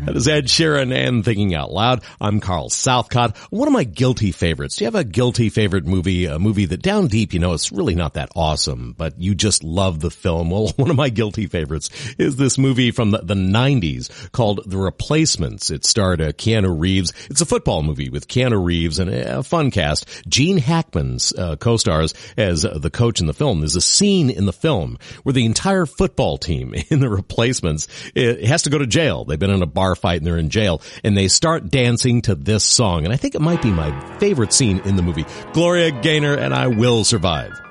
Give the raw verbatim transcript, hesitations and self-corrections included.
That is Ed Sheeran and Thinking Out Loud. I'm Carl Southcott. One of my guilty favorites. Do you have a guilty favorite movie, a movie that down deep, you know, it's really not that awesome, but you just love the film? Well, one of my guilty favorites is this movie from the, the nineties called The Replacements. It starred uh, Keanu Reeves. It's a football movie with Keanu Reeves and a fun cast. Gene Hackman's uh, co-stars as uh, the coach in the film. There's a scene in the film where the entire football team in The Replacements it has to go to jail. They've been in a bar fight and they're in jail, and they start dancing to this song. And I think it might be my favorite scene in the movie. Gloria Gaynor and I Will Survive.